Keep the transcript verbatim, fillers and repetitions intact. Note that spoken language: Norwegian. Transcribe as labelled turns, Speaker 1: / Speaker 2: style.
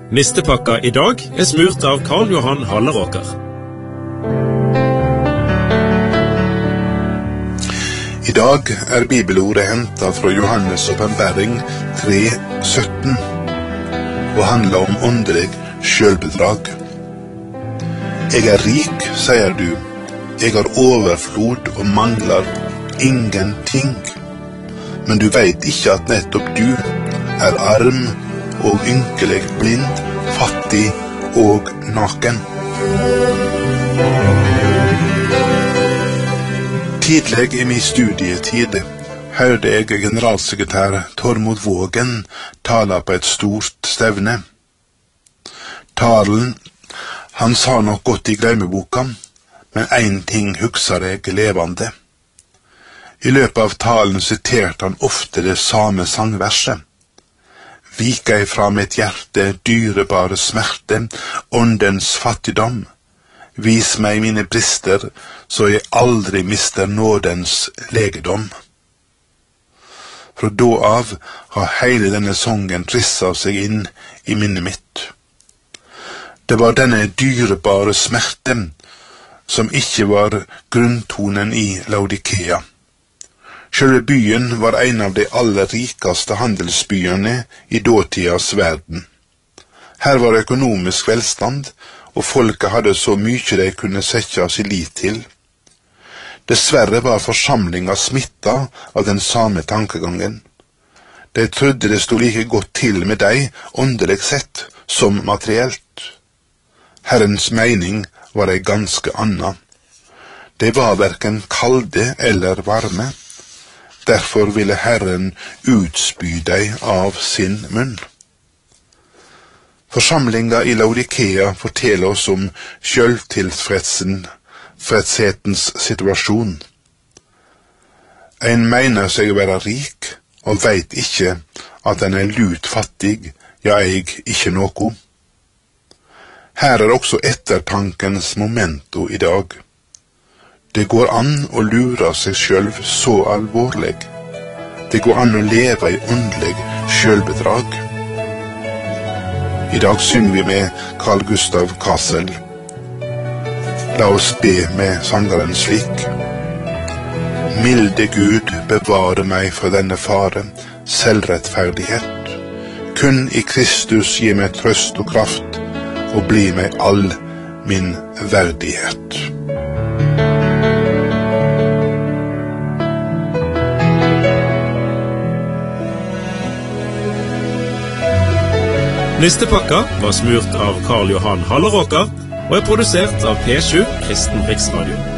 Speaker 1: Nistepakka i dag er smurt av Karl Johan Halleråker.
Speaker 2: I dag er bibelordet hentet fra Johannes åpenbaring tre sytten og handler om åndelig selvbedrag. Jeg er rik, sier du. Jeg har overflod og mangler ingenting. Men du vet ikke at nettopp du er arm og ynkelig, blind, fattig og naken. Tidlig i min studietid hørte jeg generalsekretær Tormod Vågen tale på et stort stevne. Talen, han sa nok godt i glemmeboka, men en ting husker jeg levende. I løpet av talen siterte han ofte det samme sangverset. Vik ei fra mitt hjerte, dyrebare smerte, åndens fattigdom. Vis meg mine brister, så jeg aldri mister nådens legedom. Fra da av har hele denne sangen risset seg inn i minnet mitt. Det var denne dyrebare smerte som ikke var grunntonen i Laodikea. Selve byen var en av de aller rikeste handelsbyene i dåtidas verden. Her var økonomisk velstand, og folket hadde så mye de kunne sette sin lit til. Dessverre var forsamlinga smitta av den samme tankegangen. De trodde det stod like godt til med deg, åndelig sett, som materielt. Herrens mening var ei ganske anna. De var hverken kalde eller varme. Derfor ville Herren utspy deg av sin munn. Forsamlinga i Laodikea forteller oss om selvtilfredshetens situasjon. En mener seg å være rik, og vet ikke at en er lut fattig, ja, eig ikke noe. Her er også ettertankens momento i dag. Det går an å lure seg selv så alvorlig. Det går an å leve i åndelig selvbedrag. I dag synger vi med Carl Gustav Kassel. La oss be med sangeren slik. Milde Gud, bevare meg fra denne fare, selvrettferdighet. Kun i Kristus gi meg trøst og kraft, og bli meg all min verdighet.
Speaker 1: Nistepakka var smurt av Karl Johan Halleråker og er produsert av P sju Kristen Riksradio.